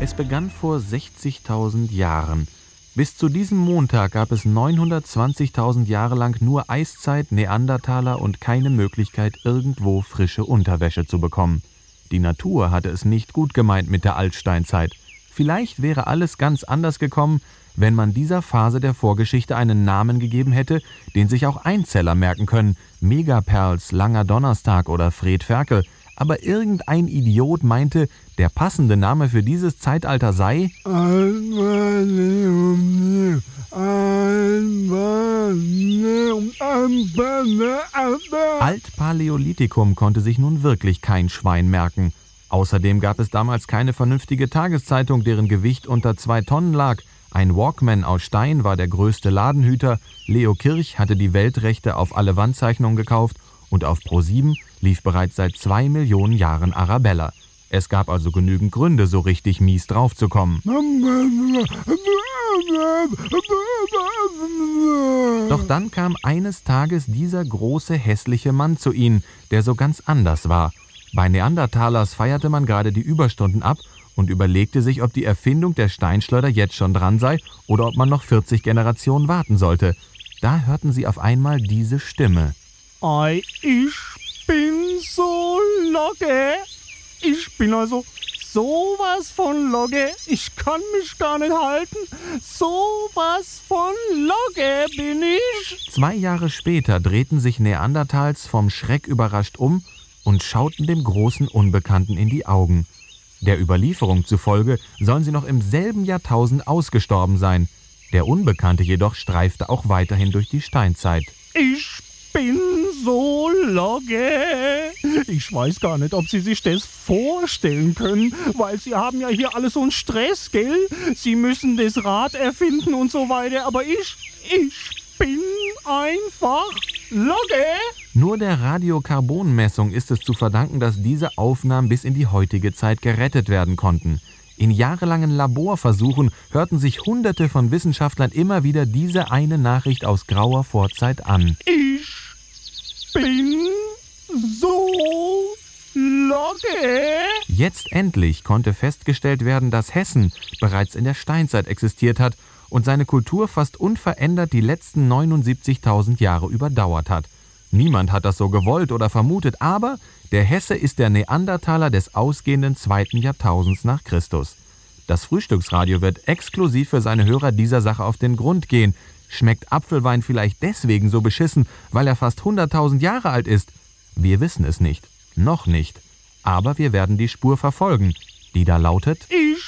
Es begann vor 60.000 Jahren. Bis zu diesem Montag gab es 920.000 Jahre lang nur Eiszeit, Neandertaler und keine Möglichkeit, irgendwo frische Unterwäsche zu bekommen. Die Natur hatte es nicht gut gemeint mit der Altsteinzeit. Vielleicht wäre alles ganz anders gekommen, wenn man dieser Phase der Vorgeschichte einen Namen gegeben hätte, den sich auch Einzeller merken können, Megaperls, Langer Donnerstag oder Fred Ferkel. Aber irgendein Idiot meinte, der passende Name für dieses Zeitalter sei Altpaläolithikum konnte sich nun wirklich kein Schwein merken. Außerdem gab es damals keine vernünftige Tageszeitung, deren Gewicht unter 2 Tonnen lag. Ein Walkman aus Stein war der größte Ladenhüter, Leo Kirch hatte die Weltrechte auf alle Wandzeichnungen gekauft und auf Pro7 lief bereits seit 2 Millionen Jahren Arabella. Es gab also genügend Gründe, so richtig mies draufzukommen. Doch dann kam eines Tages dieser große, hässliche Mann zu ihnen, der so ganz anders war. Bei Neandertalers feierte man gerade die Überstunden ab und überlegte sich, ob die Erfindung der Steinschleuder jetzt schon dran sei oder ob man noch 40 Generationen warten sollte. Da hörten sie auf einmal diese Stimme. Ei, ich bin so logge. Ich bin also sowas von logge. Ich kann mich gar nicht halten. Sowas von logge bin ich. 2 Jahre später drehten sich Neandertals vom Schreck überrascht um und schauten dem großen Unbekannten in die Augen. Der Überlieferung zufolge sollen sie noch im selben Jahrtausend ausgestorben sein. Der Unbekannte jedoch streifte auch weiterhin durch die Steinzeit. Ich bin so logge. Ich weiß gar nicht, ob Sie sich das vorstellen können, weil Sie haben ja hier alles so einen Stress, gell? Sie müssen das Rad erfinden und so weiter, aber ich bin einfach logge. Nur der Radiokarbonmessung ist es zu verdanken, dass diese Aufnahmen bis in die heutige Zeit gerettet werden konnten. In jahrelangen Laborversuchen hörten sich Hunderte von Wissenschaftlern immer wieder diese eine Nachricht aus grauer Vorzeit an. Ich bin so logge. Jetzt endlich konnte festgestellt werden, dass Hessen bereits in der Steinzeit existiert hat und seine Kultur fast unverändert die letzten 79.000 Jahre überdauert hat. Niemand hat das so gewollt oder vermutet, aber der Hesse ist der Neandertaler des ausgehenden 2. Jahrtausends nach Christus. Das Frühstücksradio wird exklusiv für seine Hörer dieser Sache auf den Grund gehen. Schmeckt Apfelwein vielleicht deswegen so beschissen, weil er fast 100.000 Jahre alt ist? Wir wissen es nicht. Noch nicht. Aber wir werden die Spur verfolgen, die da lautet: Ich